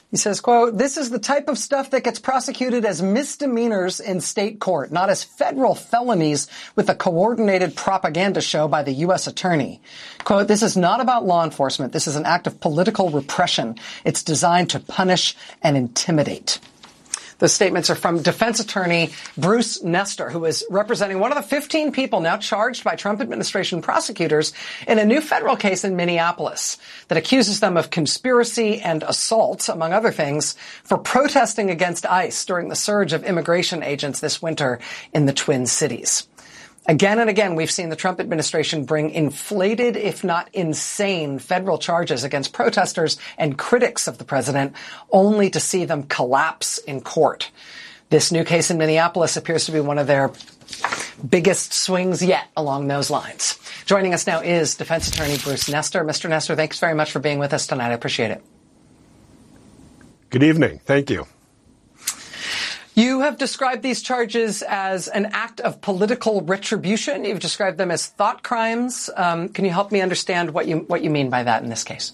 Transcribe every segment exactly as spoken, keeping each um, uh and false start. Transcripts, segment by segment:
He says, quote, "This is the type of stuff that gets prosecuted as misdemeanors in state court, not as federal felonies with a coordinated propaganda show by the U S attorney. Quote, "This is not about law enforcement. This is an act of political repression. It's designed to punish and intimidate." The statements are from defense attorney Bruce Nestor, who is representing one of the fifteen people now charged by Trump administration prosecutors in a new federal case in Minneapolis that accuses them of conspiracy and assault, among other things, for protesting against ICE during the surge of immigration agents this winter in the Twin Cities. Again and again, we've seen the Trump administration bring inflated, if not insane, federal charges against protesters and critics of the president, only to see them collapse in court. This new case in Minneapolis appears to be one of their biggest swings yet along those lines. Joining us now is defense attorney Bruce Nestor. Mister Nestor, thanks very much for being with us tonight. I appreciate it. Good evening. Thank you. You have described these charges as an act of political retribution. You've described them as thought crimes. Um, can you help me understand what you what you mean by that in this case?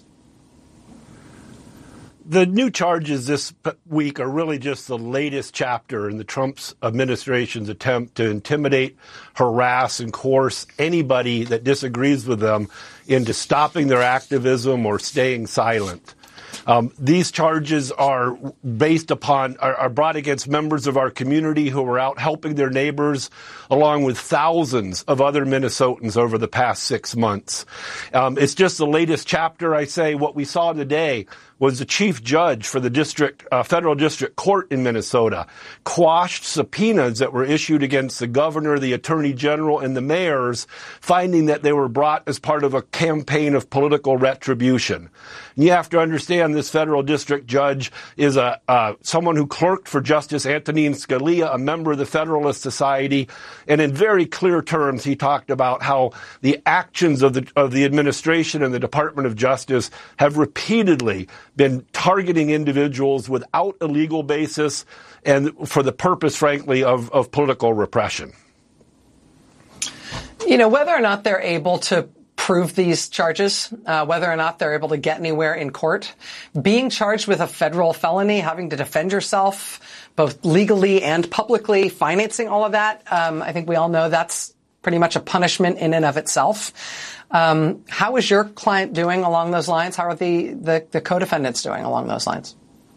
The new charges this week are really just the latest chapter in the Trump administration's attempt to intimidate, harass, and coerce anybody that disagrees with them into stopping their activism or staying silent. Um, these charges are based upon, are, are brought against members of our community who are out helping their neighbors, along with thousands of other Minnesotans over the past six months. Um, it's just the latest chapter, I say. What we saw today was the chief judge for the district, uh, federal district court in Minnesota quashed subpoenas that were issued against the governor, the attorney general, and the mayors, finding that they were brought as part of a campaign of political retribution. And you have to understand this federal district judge is a uh, someone who clerked for Justice Antonin Scalia, a member of the Federalist Society, and in very clear terms, he talked about how the actions of the of the administration and the Department of Justice have repeatedly been targeting individuals without a legal basis and for the purpose, frankly, of, of political repression. You know, whether or not they're able to prove these charges, uh, whether or not they're able to get anywhere in court, being charged with a federal felony, having to defend yourself both legally and publicly, financing all of that, um, I think we all know that's pretty much a punishment in and of itself. Um, how is your client doing along those lines? How are the, the, the co-defendants doing along those lines?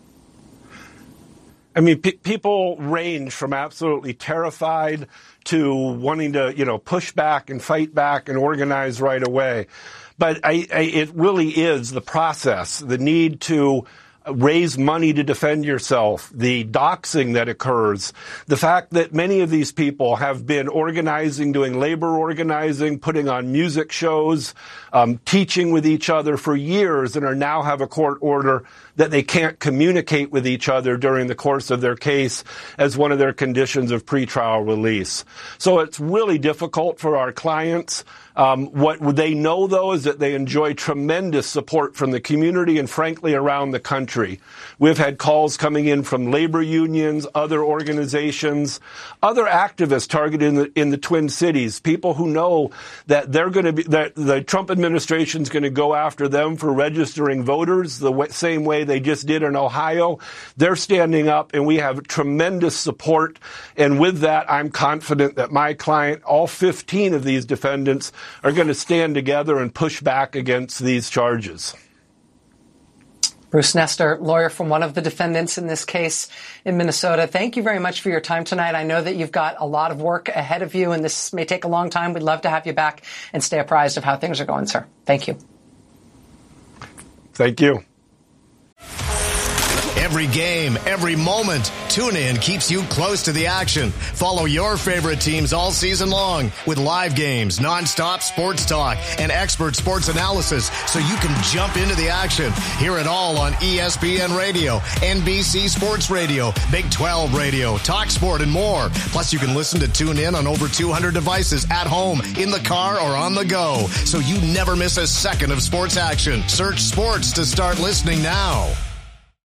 I mean, pe- people range from absolutely terrified to wanting to, you know, push back and fight back and organize right away. But I, I, it really is the process, the need to raise money to defend yourself, the doxing that occurs, the fact that many of these people have been organizing, doing labor organizing, putting on music shows, um, teaching with each other for years, and are now have a court order that they can't communicate with each other during the course of their case as one of their conditions of pretrial release. So it's really difficult for our clients. Um, what they know, though, is that they enjoy tremendous support from the community and, frankly, around the country. We've had calls coming in from labor unions, other organizations, other activists targeted in the, in the Twin Cities, people who know that they're going to be, that the Trump administration is going to go after them for registering voters the way, same way they just did in Ohio. They're standing up, and we have tremendous support. And with that, I'm confident that my client, all fifteen of these defendants, are going to stand together and push back against these charges. Bruce Nestor, lawyer from one of the defendants in this case in Minnesota. Thank you very much for your time tonight. I know that you've got a lot of work ahead of you, and this may take a long time. We'd love to have you back and stay apprised of how things are going, sir. Thank you. Thank you. Every game, every moment, TuneIn keeps you close to the action. Follow your favorite teams all season long with live games, nonstop sports talk, and expert sports analysis so you can jump into the action. Hear it all on E S P N Radio, N B C Sports Radio, Big twelve Radio, Talk Sport, and more. Plus, you can listen to TuneIn on over two hundred devices at home, in the car, or on the go, so you never miss a second of sports action. Search sports to start listening now.